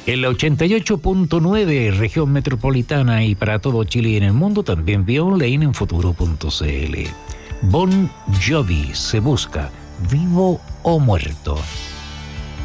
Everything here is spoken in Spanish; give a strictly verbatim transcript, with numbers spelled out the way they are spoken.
En la ochenta y ocho punto nueve, región metropolitana y para todo Chile y en el mundo, también vía online en futuro punto c l. Bon Jovi se busca, vivo o muerto.